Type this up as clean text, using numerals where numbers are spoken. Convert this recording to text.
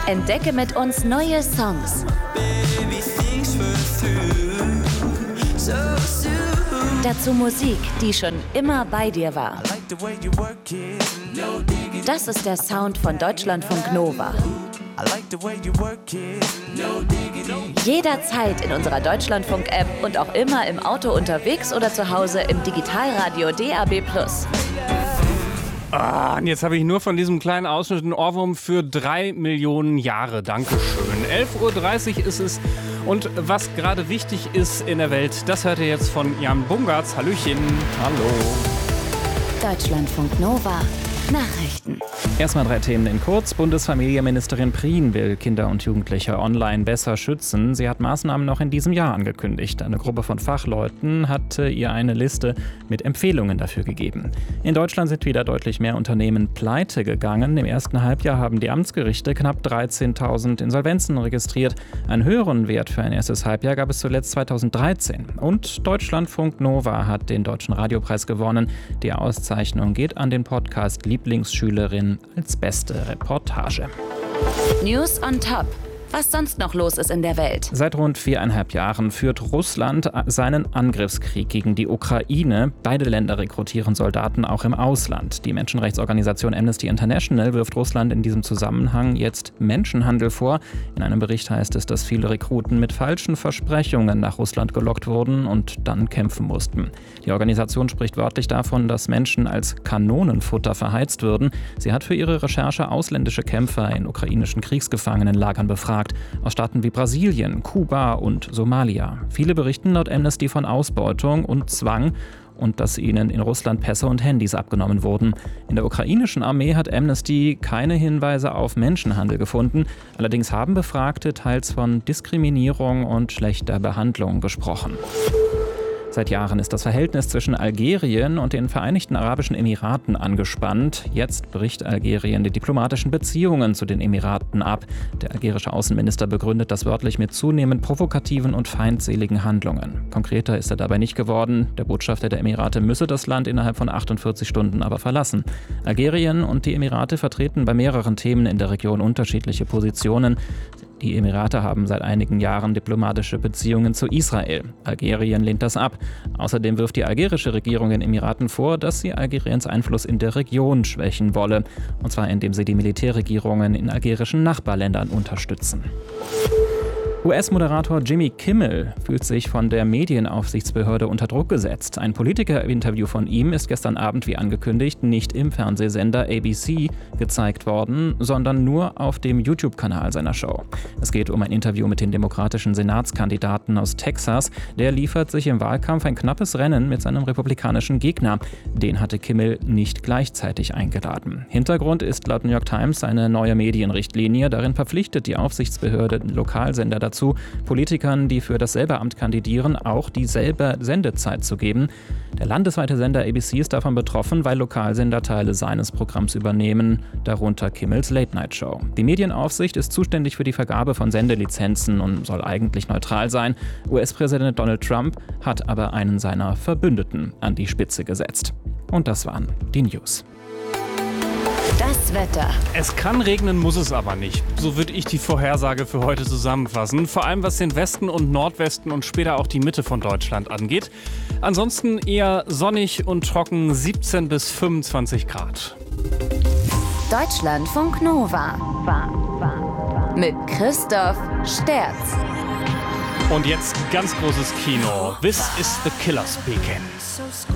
Entdecke mit uns neue Songs. Dazu Musik, die schon immer bei dir war. Das ist der Sound von Deutschlandfunk Nova. Jederzeit in unserer Deutschlandfunk-App und auch immer im Auto unterwegs oder zu Hause im Digitalradio DAB+. Und jetzt habe ich nur von diesem kleinen Ausschnitt einen Ohrwurm für 3 Millionen Jahre. Dankeschön. 11.30 Uhr ist es. Und was gerade wichtig ist in der Welt, das hört ihr jetzt von Jan Bungartz. Hallöchen. Hallo. Deutschlandfunk Nova. Nachrichten. Erstmal 3 Themen in kurz. Bundesfamilienministerin Prien will Kinder und Jugendliche online besser schützen. Sie hat Maßnahmen noch in diesem Jahr angekündigt. Eine Gruppe von Fachleuten hatte ihr eine Liste mit Empfehlungen dafür gegeben. In Deutschland sind wieder deutlich mehr Unternehmen pleite gegangen. Im ersten Halbjahr haben die Amtsgerichte knapp 13.000 Insolvenzen registriert. Einen höheren Wert für ein erstes Halbjahr gab es zuletzt 2013. Und Deutschlandfunk Nova hat den Deutschen Radiopreis gewonnen. Die Auszeichnung geht an den Podcast Lieblingsschülerin als beste Reportage. News on Top. Was sonst noch los ist in der Welt. Seit rund 4,5 Jahren führt Russland seinen Angriffskrieg gegen die Ukraine. Beide Länder rekrutieren Soldaten auch im Ausland. Die Menschenrechtsorganisation Amnesty International wirft Russland in diesem Zusammenhang jetzt Menschenhandel vor. In einem Bericht heißt es, dass viele Rekruten mit falschen Versprechungen nach Russland gelockt wurden und dann kämpfen mussten. Die Organisation spricht wörtlich davon, dass Menschen als Kanonenfutter verheizt würden. Sie hat für ihre Recherche ausländische Kämpfer in ukrainischen Kriegsgefangenenlagern befragt. Aus Staaten wie Brasilien, Kuba und Somalia. Viele berichten laut Amnesty von Ausbeutung und Zwang und dass ihnen in Russland Pässe und Handys abgenommen wurden. In der ukrainischen Armee hat Amnesty keine Hinweise auf Menschenhandel gefunden. Allerdings haben Befragte teils von Diskriminierung und schlechter Behandlung gesprochen. Seit Jahren ist das Verhältnis zwischen Algerien und den Vereinigten Arabischen Emiraten angespannt. Jetzt bricht Algerien die diplomatischen Beziehungen zu den Emiraten ab. Der algerische Außenminister begründet das wörtlich mit zunehmend provokativen und feindseligen Handlungen. Konkreter ist er dabei nicht geworden. Der Botschafter der Emirate müsse das Land innerhalb von 48 Stunden aber verlassen. Algerien und die Emirate vertreten bei mehreren Themen in der Region unterschiedliche Positionen. Die Emirate haben seit einigen Jahren diplomatische Beziehungen zu Israel. Algerien lehnt das ab. Außerdem wirft die algerische Regierung den Emiraten vor, dass sie Algeriens Einfluss in der Region schwächen wolle. Und zwar indem sie die Militärregierungen in algerischen Nachbarländern unterstützen. US-Moderator Jimmy Kimmel fühlt sich von der Medienaufsichtsbehörde unter Druck gesetzt. Ein Politiker-Interview von ihm ist gestern Abend, wie angekündigt, nicht im Fernsehsender ABC gezeigt worden, sondern nur auf dem YouTube-Kanal seiner Show. Es geht um ein Interview mit dem demokratischen Senatskandidaten aus Texas. Der liefert sich im Wahlkampf ein knappes Rennen mit seinem republikanischen Gegner. Den hatte Kimmel nicht gleichzeitig eingeladen. Hintergrund ist laut New York Times eine neue Medienrichtlinie. Darin verpflichtet die Aufsichtsbehörde Lokalsender dazu, Politikern, die für dasselbe Amt kandidieren, auch dieselbe Sendezeit zu geben. Der landesweite Sender ABC ist davon betroffen, weil Lokalsender Teile seines Programms übernehmen, darunter Kimmels Late-Night-Show. Die Medienaufsicht ist zuständig für die Vergabe von Sendelizenzen und soll eigentlich neutral sein. US-Präsident Donald Trump hat aber einen seiner Verbündeten an die Spitze gesetzt. Und das waren die News. Das Wetter. Es kann regnen, muss es aber nicht. So würde ich die Vorhersage für heute zusammenfassen. Vor allem was den Westen und Nordwesten und später auch die Mitte von Deutschland angeht. Ansonsten eher sonnig und trocken, 17 bis 25 Grad. Deutschlandfunk Nova. Mit Christoph Sterz. Und jetzt ganz großes Kino. This is the Killer Speaking.